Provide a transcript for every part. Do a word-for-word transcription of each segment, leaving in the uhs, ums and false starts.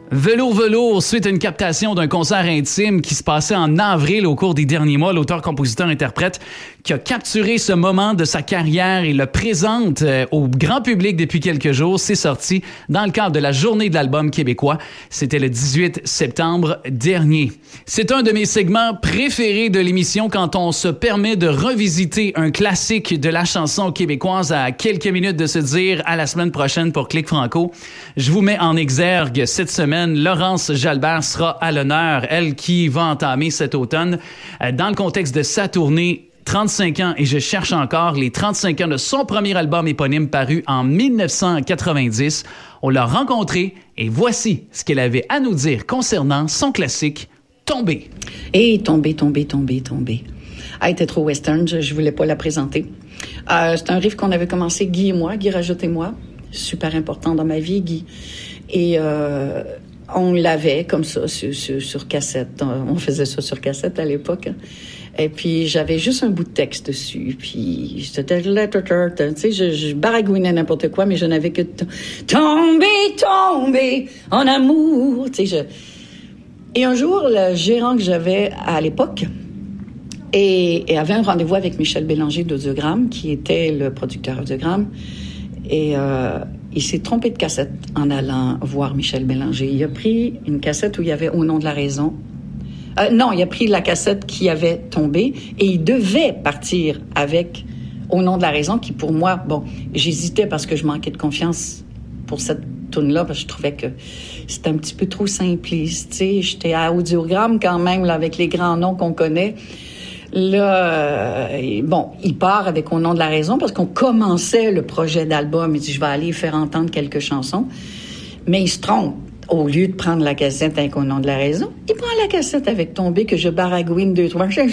Velours Velours, suite à une captation d'un concert intime qui se passait en avril au cours des derniers mois, l'auteur-compositeur-interprète qui a capturé ce moment de sa carrière et le présente euh, au grand public depuis quelques jours, c'est sorti dans le cadre de la Journée de l'album québécois. C'était le dix-huit septembre dernier. C'est un de mes segments préférés de l'émission quand on se permet de revisiter un classique de la chanson québécoise à quelques minutes de se dire à la semaine prochaine pour Clic Franco. Je vous mets en exergue cette semaine. Laurence Jalbert sera à l'honneur, elle qui va entamer cet automne euh, dans le contexte de sa tournée trente-cinq ans et je cherche encore les trente-cinq ans de son premier album éponyme paru en dix-neuf cent quatre-vingt-dix. On l'a rencontrée et voici ce qu'elle avait à nous dire concernant son classique Tombé. Et Tombé, Tombé, Tombé, Tombé. Elle était trop western, je, je voulais pas la présenter. Euh, c'est un riff qu'on avait commencé, Guy et moi, Guy Rajotte et moi. Super important dans ma vie, Guy. Et euh, on l'avait comme ça sur, sur, sur cassette. On faisait ça sur cassette à l'époque. Et puis, j'avais juste un bout de texte dessus. Puis, c'était... Tu sais, je, je baragouinais n'importe quoi, mais je n'avais que... T- tomber, tomber en amour. Tu sais, je... Et un jour, le gérant que j'avais à l'époque et, et avait un rendez-vous avec Michel Bélanger d'Audiogramme, qui était le producteur Audiogramme. Et... Euh, il s'est trompé de cassette en allant voir Michel Bélanger. Il a pris une cassette où il y avait Au nom de la raison. Euh, non, il a pris la cassette qui avait tombé et il devait partir avec Au nom de la raison, qui pour moi, bon, j'hésitais parce que je manquais de confiance pour cette tune-là, parce que je trouvais que c'était un petit peu trop simpliste. Tu sais, j'étais à Audiogramme quand même, là, avec les grands noms qu'on connaît. Là, euh, bon, il part avec Au nom de la raison parce qu'on commençait le projet d'album. Il dit, je vais aller faire entendre quelques chansons. Mais il se trompe. Au lieu de prendre la cassette avec Au nom de la raison, il prend la cassette avec Tombé que je baragouine deux, trois. J'ai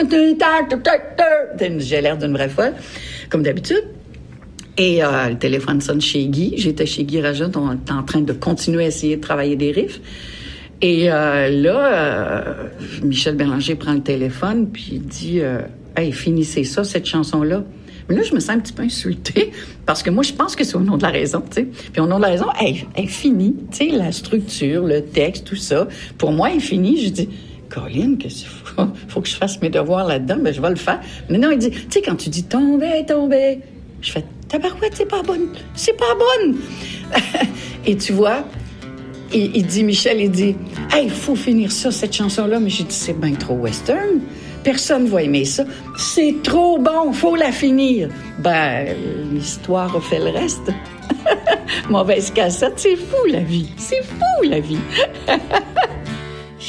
l'air d'une vraie folle, comme d'habitude. Et euh, le téléphone sonne chez Guy. J'étais chez Guy Rajotte. On était en train de continuer à essayer de travailler des riffs. Et euh, là, euh, Michel Bélanger prend le téléphone puis il dit euh, « Hey, finissez ça, cette chanson-là. » Mais là, je me sens un petit peu insultée parce que moi, je pense que c'est Au nom de la raison, tu sais. Puis Au nom de la raison, elle, elle finit, tu sais, la structure, le texte, tout ça. Pour moi, elle finit. Je dis « Colline, qu'est-ce qu'il faut? Faut que je fasse mes devoirs là-dedans. Ben, je vais le faire. » Mais non, il dit « Tu sais, quand tu dis « tomber, tomber », je fais « Tabarouette, c'est pas bonne. C'est pas bonne. » Et tu vois... Il, il dit, Michel, il dit, « Hey, il faut finir ça, cette chanson-là. » Mais j'ai dit, c'est bien trop western. Personne va aimer ça. C'est trop bon, faut la finir. Ben, l'histoire a fait le reste. Mauvaise cassette, c'est fou, la vie. C'est fou, la vie.